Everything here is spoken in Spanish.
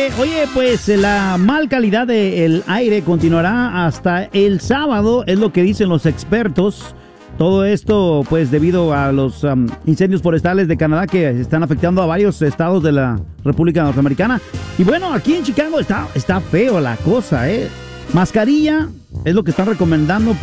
Oye, pues la mal calidad del aire continuará hasta el sábado, es lo que dicen los expertos. Todo esto, pues, debido a los incendios forestales de Canadá que están afectando a varios estados de la República Norteamericana. Y bueno, aquí en Chicago está feo la cosa, ¿eh? Mascarilla es lo que están recomendando